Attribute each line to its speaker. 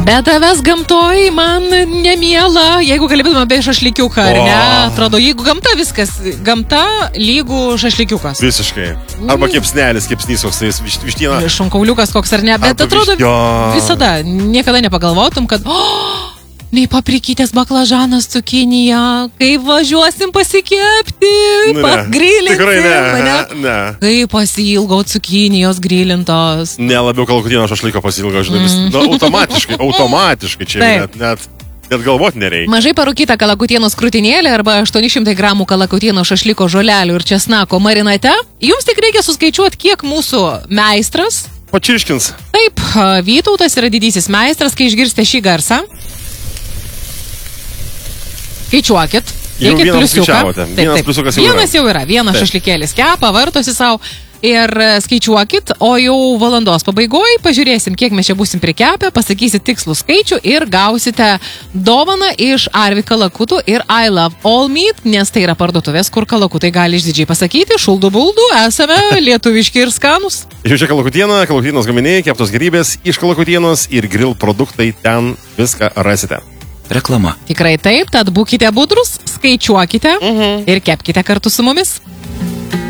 Speaker 1: Bet tavęs gamtoj man nemiela, jeigu kalbėtume apie šašlykiuką, ar ne? Atrodo, jeigu gamta viskas, gamta lygų šašlykiukas.
Speaker 2: Visiškai. Arba kepsnelis, kepsnys, koks tai vištiena.
Speaker 1: Šonkauliukas koks ar ne, bet atrodo visada, niekada nepagalvotum, kad nei paprikytės baklažanas, cukinija, kaip važiuosim pasikepti, pagrilinti.
Speaker 2: Tikrai ne.
Speaker 1: Kaip pasiilgau cukinijos grilintos.
Speaker 2: Ne, labiau kalakutieno šašlyko pasiilgau, žinai, automatiškai čia net galvoti nereikia.
Speaker 1: Mažai parūkyta kalakutienos krūtinėlė arba 800 gramų kalakutieno šašlyko žolelių ir česnako marinate. Jums tik reikia suskaičiuoti, kiek mūsų meistras
Speaker 2: pačirškins.
Speaker 1: Taip, Vytautas yra didysis meistras, kai išgirsite šį garsą. Skaičiuokit.
Speaker 2: Vienas pliusiukas jau yra.
Speaker 1: Vienas jau yra. Vienas šašlikėlis kepa, vartosi savo ir skaičiuokit, o jau valandos pabaigoje pažiūrėsim, kiek mes čia būsim prikepę, pasakysit tikslų skaičių ir gausite dovaną iš Arvi kalakutų ir I Love All Meat, nes tai yra parduotuvės, kur kalakutai gali išdidžiai pasakyti, šuldų buldų, esame lietuviški ir skanus.
Speaker 2: Jau čia kalakutienos gaminiai, keptos gerybės iš kalakutienos ir grill produktai, ten viską rasite.
Speaker 3: Reklama.
Speaker 1: Tikrai taip, tad būkite budrus, skaičiuokite ir kepkite kartu su mumis.